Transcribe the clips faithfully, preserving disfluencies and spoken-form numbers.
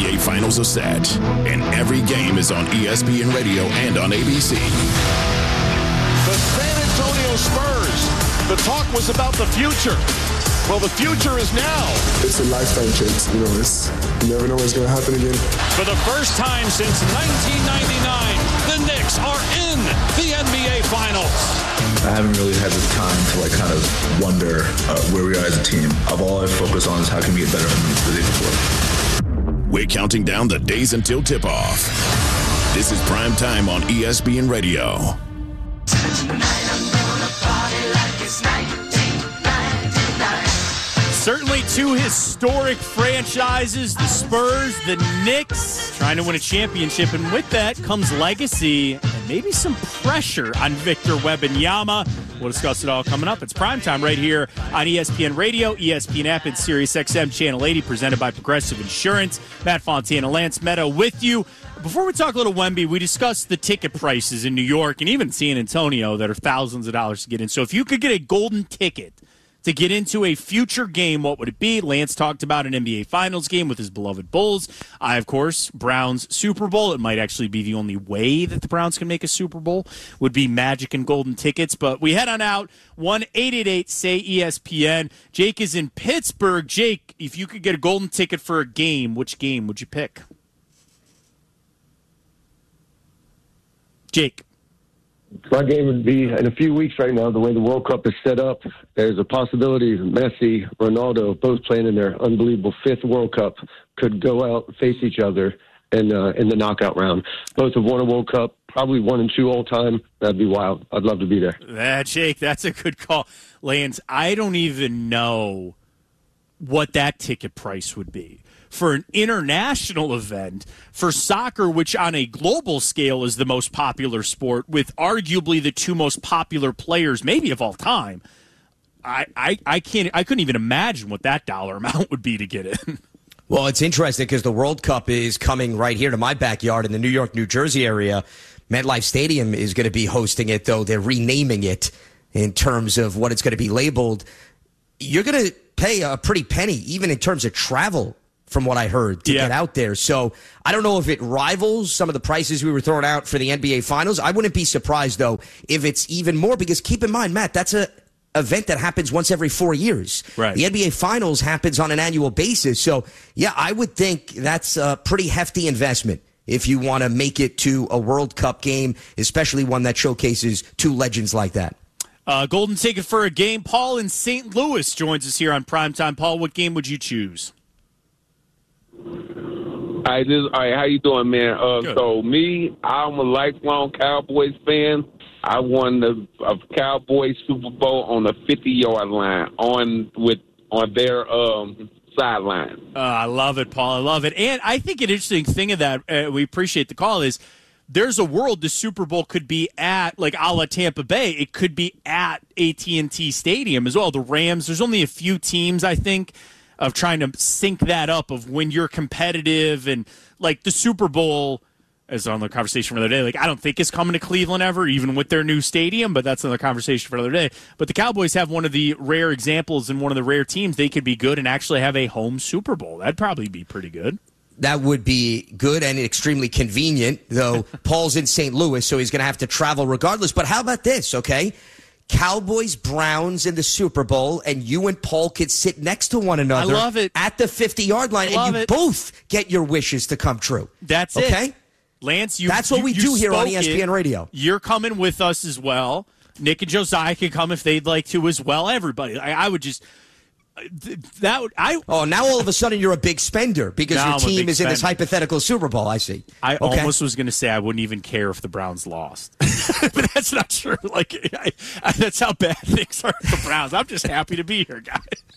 B A Finals are set, and every game is on E S P N Radio and on A B C. The San Antonio Spurs. The talk was about the future. Well, the future is now. It's a lifetime change. You know, it's, you never know what's going to happen again. For the first time since nineteen ninety-nine, the Knicks are in the N B A Finals. I haven't really had the time to like kind of wonder uh, where we are as a team. I've all I focus on is how can we get better than the day before. We're counting down the days until tip-off. This is Prime Time on E S P N Radio. Tonight I'm gonna party like it's nineteen ninety-nine. Certainly two historic franchises, the Spurs, the Knicks, trying to win a championship. And with that comes legacy and maybe some pressure on Victor Wembanyama. We'll discuss it all coming up. It's primetime right here on E S P N Radio, E S P N app, and Sirius X M Channel eighty, presented by Progressive Insurance. Matt Fontana, Lance Meadow with you. Before we talk a little Wemby, we discussed the ticket prices in New York and even San Antonio that are thousands of dollars to get in. So if you could get a golden ticket to get into a future game, what would it be? Lance talked about an N B A Finals game with his beloved Bulls. I, of course, Browns Super Bowl. It might actually be the only way that the Browns can make a Super Bowl, would be Magic and golden tickets. But we head on out, one eight eight eight S A Y E S P N. Jake is in Pittsburgh. Jake, if you could get a golden ticket for a game, which game would you pick? Jake. My game would be in a few weeks right now, the way the World Cup is set up, there's a possibility Messi, Ronaldo, both playing in their unbelievable fifth World Cup, could go out and face each other in, uh, in the knockout round. Both have won a World Cup, probably one and two all time. That'd be wild. I'd love to be there. That, Jake, that's a good call. Lance, I don't even know what that ticket price would be for an international event, for soccer, which on a global scale is the most popular sport, with arguably the two most popular players, maybe of all time. I, I, I can't. I couldn't even imagine what that dollar amount would be to get in. Well, it's interesting because the World Cup is coming right here to my backyard in the New York, New Jersey area. MetLife Stadium is going to be hosting it, though they're renaming it in terms of what it's going to be labeled. You're going to pay a pretty penny, even in terms of travel, from what I heard, to yeah. get out there. So I don't know if it rivals some of the prices we were throwing out for the N B A Finals. I wouldn't be surprised, though, if it's even more, because keep in mind, Matt, that's a event that happens once every four years. Right. The N B A Finals happens on an annual basis. So, yeah, I would think that's a pretty hefty investment if you want to make it to a World Cup game, especially one that showcases two legends like that. Uh, golden ticket for a game. Paul in Saint Louis joins us here on Primetime. Paul, what game would you choose? Hi, this, all right, how you doing, man? Uh, Good. so me, I'm a lifelong Cowboys fan. I won the uh, Cowboys Super Bowl on the fifty-yard line on with on their um, sideline. Uh, I love it, Paul. I love it. And I think an interesting thing of that, uh, we appreciate the call, is there's a world the Super Bowl could be at, like a la Tampa Bay. It could be at A T and T Stadium as well. The Rams, there's only a few teams, I think, of trying to sync that up of when you're competitive, and like the Super Bowl, as on the conversation for the other day, like I don't think it's coming to Cleveland ever, even with their new stadium, but that's another conversation for another day. But the Cowboys have one of the rare examples and one of the rare teams they could be good and actually have a home Super Bowl. That'd probably be pretty good. That would be good and extremely convenient, though Paul's in Saint Louis, so he's going to have to travel regardless. But how about this, okay? Cowboys, Browns in the Super Bowl, and you and Paul could sit next to one another I love it. at the fifty-yard line, Love and you it. both get your wishes to come true. That's okay? it. Okay? Lance, you That's what you, we you do here on spoke E S P N it. Radio. You're coming with us as well. Nick and Josiah can come if they'd like to as well. Everybody. I, I would just... That would, I Oh, now all of a sudden you're a big spender because Now your I'm a team big is in this spender. hypothetical Super Bowl. I see. I Okay. almost was going to say I wouldn't even care if the Browns lost, but that's not true. Like I, I, that's how bad things are at the Browns. I'm just happy to be here, guys.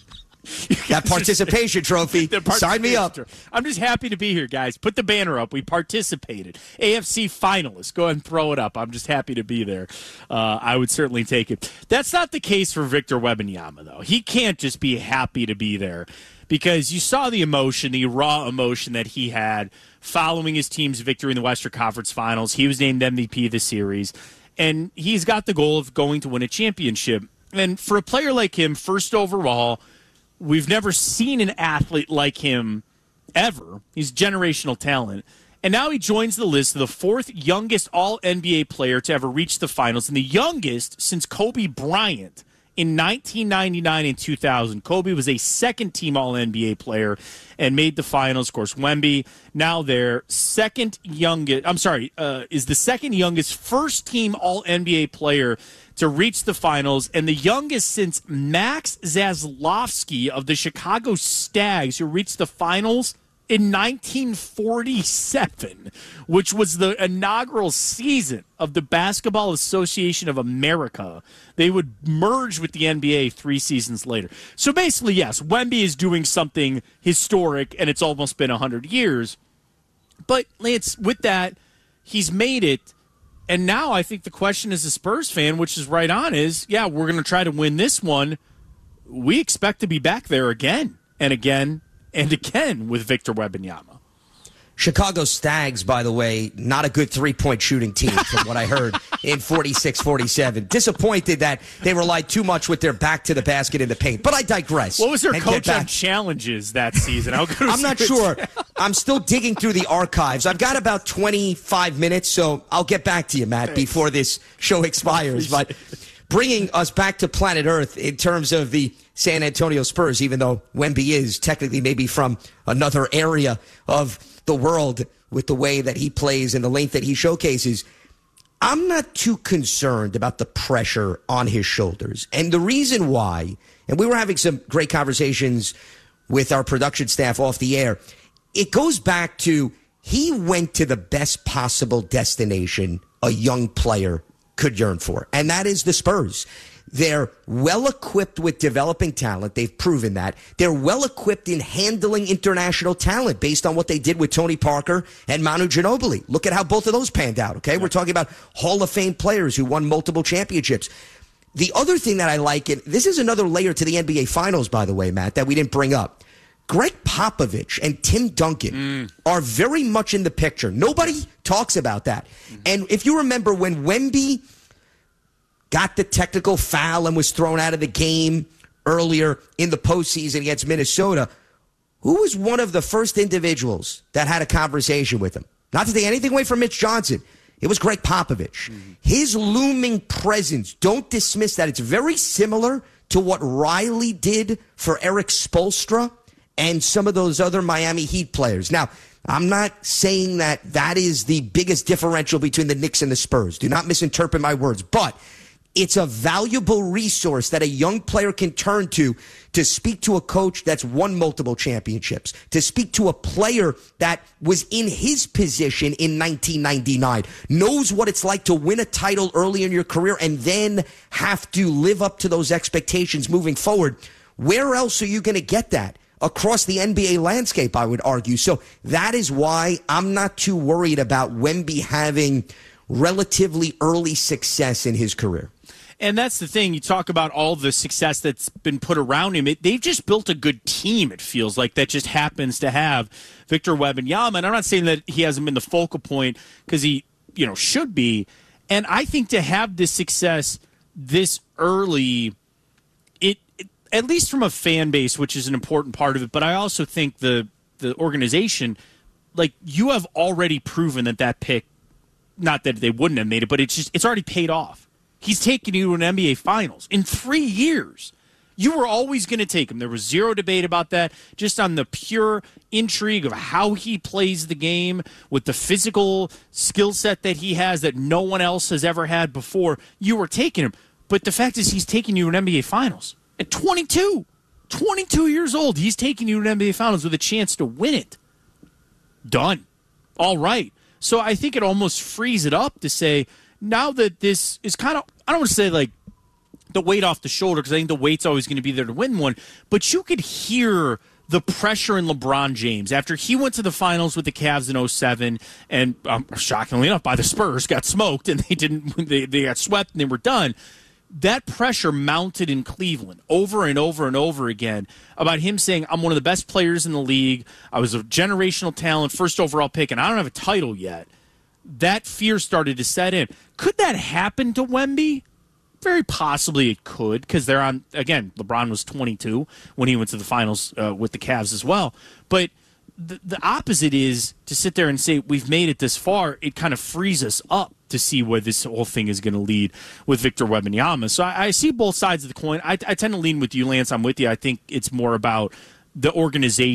That participation trophy. The Sign me up. I'm just happy to be here, guys. Put the banner up. We participated. A F C finalists. Go ahead and throw it up. I'm just happy to be there. Uh, I would certainly take it. That's not the case for Victor Wembanyama, though. He can't just be happy to be there because you saw the emotion, the raw emotion that he had following his team's victory in the Western Conference Finals. He was named M V P of the series, and he's got the goal of going to win a championship. And for a player like him, first overall, we've never seen an athlete like him ever. He's generational talent. And now he joins the list of the fourth youngest all N B A player to ever reach the finals, and the youngest since Kobe Bryant in nineteen ninety-nine and two thousand. Kobe was a second-team all N B A player and made the finals. Of course, Wemby, now their second youngest, I'm sorry, uh, is the second youngest first-team all N B A player to reach the finals, and the youngest since Max Zaslavsky of the Chicago Stags, who reached the finals in nineteen forty-seven, which was the inaugural season of the Basketball Association of America. They would merge with the N B A three seasons later. So basically, yes, Wemby is doing something historic, and it's almost been one hundred years. But, Lance, with that, he's made it. And now I think the question as a Spurs fan, which is right on, is, yeah, we're going to try to win this one. We expect to be back there again and again and again with Victor Wembanyama. Chicago Stags, by the way, not a good three-point shooting team from what I heard in forty-six forty-seven. Disappointed that they relied too much with their back to the basket in the paint. But I digress. What was their coach on challenges that season? How good was I'm not sure. I'm still digging through the archives. I've got about twenty-five minutes, so I'll get back to you, Matt, Thanks. before this show expires. But bringing us back to planet Earth in terms of the San Antonio Spurs, even though Wemby is technically maybe from another area of the world with the way that he plays and the length that he showcases, I'm not too concerned about the pressure on his shoulders. And the reason why, and we were having some great conversations with our production staff off the air, it goes back to he went to the best possible destination a young player could yearn for, and that is the Spurs. They're well-equipped with developing talent. They've proven that. They're well-equipped in handling international talent based on what they did with Tony Parker and Manu Ginobili. Look at how both of those panned out, okay? Yeah. We're talking about Hall of Fame players who won multiple championships. The other thing that I like, and this is another layer to the N B A Finals, by the way, Matt, that we didn't bring up. Greg Popovich and Tim Duncan mm. are very much in the picture. Nobody talks about that. Mm. And if you remember when Wemby got the technical foul and was thrown out of the game earlier in the postseason against Minnesota, who was one of the first individuals that had a conversation with him? Not to take anything away from Mitch Johnson. It was Greg Popovich. Mm-hmm. His looming presence, don't dismiss that. It's very similar to what Riley did for Eric Spoelstra and some of those other Miami Heat players. Now, I'm not saying that that is the biggest differential between the Knicks and the Spurs. Do not misinterpret my words. But it's a valuable resource that a young player can turn to to speak to a coach that's won multiple championships, to speak to a player that was in his position in nineteen ninety-nine, knows what it's like to win a title early in your career and then have to live up to those expectations moving forward. Where else are you going to get that? Across the N B A landscape, I would argue. So that is why I'm not too worried about Wemby having relatively early success in his career. And that's the thing. You talk about all the success that's been put around him. It, they've just built a good team, it feels like, that just happens to have Victor Wembanyama. And I'm not saying that he hasn't been the focal point, because he, you know, should be. And I think to have this success this early, it, it at least from a fan base, which is an important part of it, but I also think the the organization, like, you have already proven that that pick, not that they wouldn't have made it, but it's just it's already paid off. He's taken you to an N B A Finals in three years. You were always going to take him. There was zero debate about that. Just on the pure intrigue of how he plays the game with the physical skill set that he has that no one else has ever had before, you were taking him. But the fact is he's taking you to an N B A Finals at twenty-two. twenty-two years old. He's taking you to an N B A Finals with a chance to win it. Done. All right. So I think it almost frees it up to say, now that this is kind of, I don't want to say like the weight off the shoulder, because I think the weight's always going to be there to win one, but you could hear the pressure in LeBron James after he went to the finals with the Cavs in oh seven and, um, shockingly enough, by the Spurs, got smoked and they didn't, they, they got swept and they were done. That pressure mounted in Cleveland over and over and over again about him saying, I'm one of the best players in the league. I was a generational talent, first overall pick, and I don't have a title yet. That fear started to set in. Could that happen to Wemby? Very possibly it could, because they're on, again, LeBron was twenty-two when he went to the finals uh, with the Cavs as well. But the, the opposite is to sit there and say, we've made it this far. It kind of frees us up to see where this whole thing is going to lead with Victor Wembanyama. So I, I see both sides of the coin. I, I tend to lean with you, Lance. I'm with you. I think it's more about the organization